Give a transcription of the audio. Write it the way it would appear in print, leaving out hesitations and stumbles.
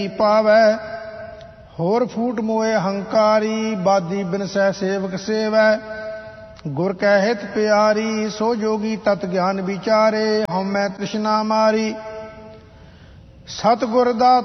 ਹੀ ਪਾਵੈ। ਹੋਰ ਫੂਟ ਮੋਏ ਹੰਕਾਰੀ, ਬਾਦੀ ਬਿਨਸੈ ਸੇਵਕ ਸੇਵੈ। ਗੁਰ ਕੈ ਹਿਤ ਪਿਆਰੀ, ਸੋ ਜੋਗੀ ਤਤ ਗਿਆਨ ਵਿਚਾਰੇ। ਹਉਮੈ ਤ੍ਰਿਸ਼ਨਾ ਮਾਰੀ, ਸਤਿਗੁਰ ਦਾ